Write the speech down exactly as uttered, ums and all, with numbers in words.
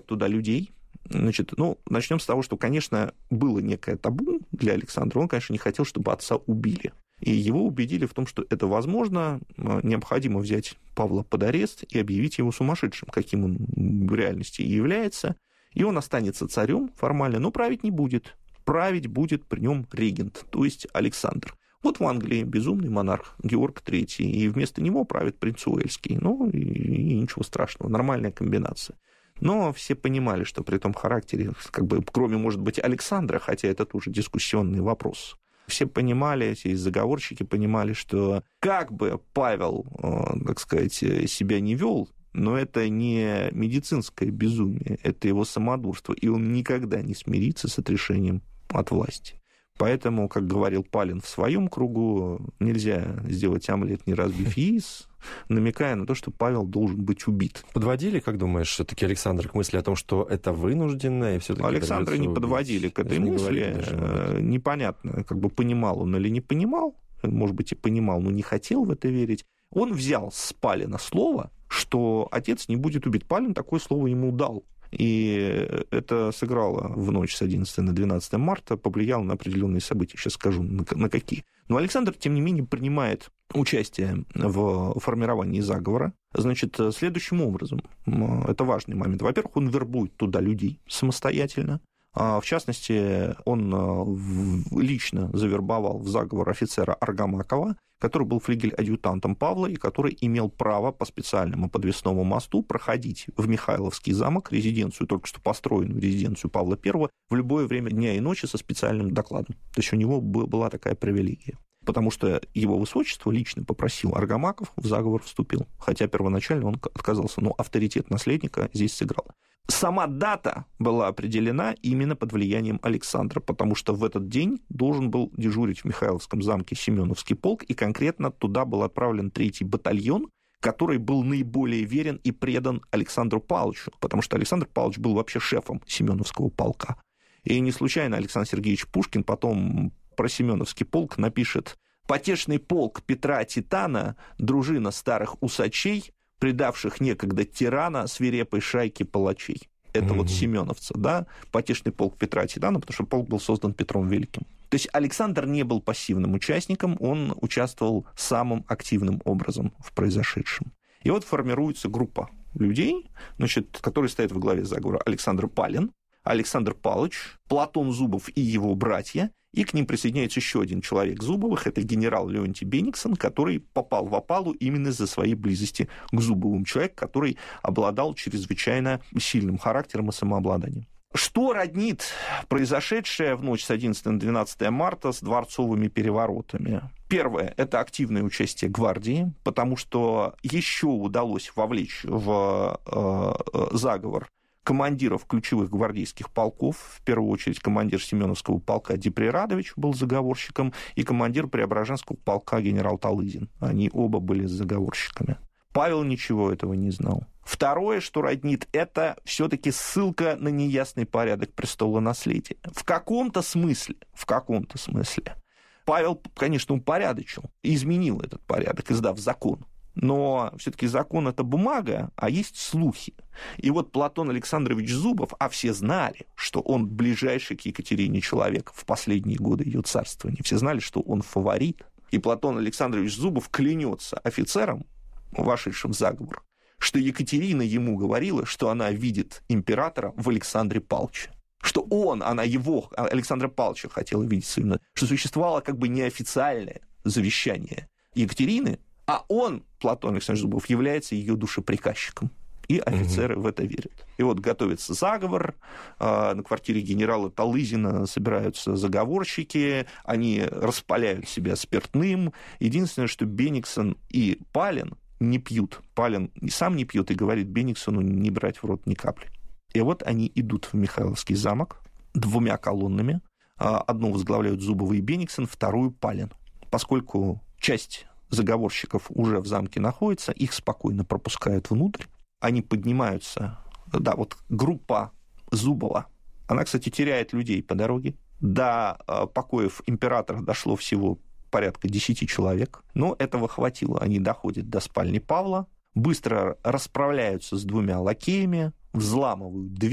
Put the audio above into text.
отправляет туда людей. Значит, ну, начнем с того, что, конечно, было некое табу для Александра. Он, конечно, не хотел, чтобы отца убили. И его убедили в том, что это возможно, необходимо взять Павла под арест и объявить его сумасшедшим, каким он в реальности и является. И он останется царем формально, но править не будет. Править будет при нем регент, то есть Александр. Вот в Англии безумный монарх Георг третий, и вместо него правит принц Уэльский. Ну, и, и ничего страшного, нормальная комбинация. Но все понимали, что при том характере, как бы, кроме, может быть, Александра, хотя это тоже дискуссионный вопрос, все понимали, все заговорщики понимали, что как бы Павел, так сказать, себя не вел, но это не медицинское безумие, это его самодурство, и он никогда не смирится с отрешением от власти. Поэтому, как говорил Палин в своем кругу, нельзя сделать омлет, не разбив яиц, намекая на то, что Павел должен быть убит. Подводили, как думаешь, все-таки Александр к мысли о том, что это вынужденное, и все-таки Александра не подводили к этой мысли. Даже, непонятно, как бы понимал он или не понимал, может быть, и понимал, но не хотел в это верить. Он взял с Палина слово, что отец не будет убит. Палин такое слово ему дал. И это сыграло в ночь с одиннадцатого на двенадцатое марта, повлияло на определенные события, сейчас скажу, на какие. Но Александр, тем не менее, принимает участие в формировании заговора. Значит, следующим образом, это важный момент. Во-первых, он вербует туда людей самостоятельно. В частности, он лично завербовал в заговор офицера Аргамакова, который был флигель-адъютантом Павла и который имел право по специальному подвесному мосту проходить в Михайловский замок, резиденцию, только что построенную резиденцию Павла Первого, в любое время дня и ночи со специальным докладом. То есть у него была такая привилегия. Потому что его высочество лично попросил Аргамаков, в заговор вступил. Хотя первоначально он отказался, но авторитет наследника здесь сыграл. Сама дата была определена именно под влиянием Александра, потому что в этот день должен был дежурить в Михайловском замке Семеновский полк, и конкретно туда был отправлен третий батальон, который был наиболее верен и предан Александру Павловичу, потому что Александр Павлович был вообще шефом Семеновского полка. И не случайно Александр Сергеевич Пушкин потом про Семеновский полк напишет: «Потешный полк Петра Титана, дружина старых усачей, предавших некогда тирана свирепой шайки палачей». Это mm-hmm. вот семеновцы, да, потешный полк Петра Титана, потому что полк был создан Петром Великим. То есть Александр не был пассивным участником, он участвовал самым активным образом в произошедшем. И вот формируется группа людей, значит, которые стоят во главе заговора: Александр Палин, Александр Павлович, Платон Зубов и его братья, и к ним присоединяется еще один человек Зубовых, это генерал Леонтий Бениксон, который попал в опалу именно из-за своей близости к Зубовым, человек, который обладал чрезвычайно сильным характером и самообладанием. Что роднит произошедшее в ночь с одиннадцатого на двенадцатое марта с дворцовыми переворотами? Первое – это активное участие гвардии, потому что еще удалось вовлечь в э, заговор командиров ключевых гвардейских полков, в первую очередь командир Семеновского полка Деприрадович был заговорщиком, и командир Преображенского полка генерал Талызин. Они оба были заговорщиками. Павел ничего этого не знал. Второе, что роднит, это все-таки ссылка на неясный порядок престолонаследия. В каком-то смысле, в каком-то смысле Павел, конечно, упорядочил, изменил этот порядок, издав закон. Но все-таки закон – это бумага, а есть слухи. И вот Платон Александрович Зубов, а все знали, что он ближайший к Екатерине человек в последние годы ее царствования. Все знали, что он фаворит. И Платон Александрович Зубов клянется офицерам, вошедшим в заговор, что Екатерина ему говорила, что она видит императора в Александре Павловиче. Что он, она его, Александра Павловича хотела видеть сына. Что существовало как бы неофициальное завещание Екатерины, а он, Платон Александрович Зубов, является ее душеприказчиком. И офицеры mm-hmm. в это верят. И вот готовится заговор, на квартире генерала Талызина собираются заговорщики, они распаляют себя спиртным. Единственное, что Бениксон и Палин не пьют. Палин сам не пьет и говорит Бениксону не брать в рот ни капли. И вот они идут в Михайловский замок двумя колоннами. Одну возглавляют Зубова и Бениксон, вторую Палин. Поскольку часть заговорщиков уже в замке находится, их спокойно пропускают внутрь. Они поднимаются, да, вот группа Зубова, она, кстати, теряет людей по дороге. До покоев императора дошло всего порядка десяти человек, но этого хватило. Они доходят до спальни Павла, быстро расправляются с двумя лакеями, взламывают дверь,